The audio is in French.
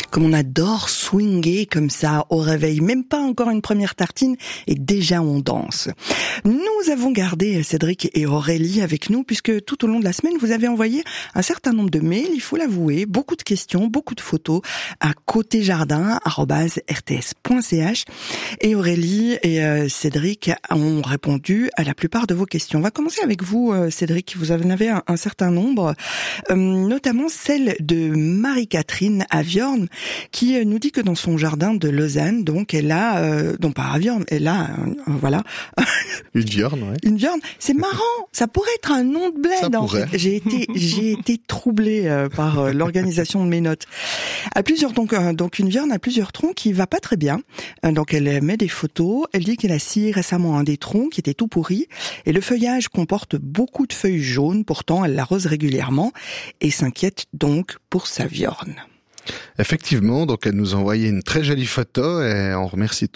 Comme on adore swinguer comme ça au réveil, même pas encore une première tartine et déjà on danse. Nous avons gardé Cédric et Aurélie avec nous puisque tout au long de la semaine vous avez envoyé un certain nombre de mails, il faut l'avouer, beaucoup de questions, beaucoup de photos à côtéjardin@rts.ch et Aurélie et Cédric ont répondu à la plupart de vos questions. On va commencer avec vous Cédric, vous en avez un certain nombre, notamment celle de Marie-Catherine à Viorne qui nous dit que dans son jardin de Lausanne, donc elle a, non pas à Viorne, elle a, voilà. Une viorne, ouais. Une viorne, c'est marrant, ça pourrait être un nom de bled en fait. J'ai été troublée par l'organisation de mes notes. À plusieurs, donc une viorne a plusieurs troncs qui va pas très bien. Donc elle met des photos, elle dit qu'elle a scié récemment un des troncs qui était tout pourri et le feuillage comporte beaucoup de feuilles jaunes, pourtant elle l'arrose régulièrement et s'inquiète donc pour sa viorne. Effectivement, donc elle nous a envoyé une très jolie photo et on remercie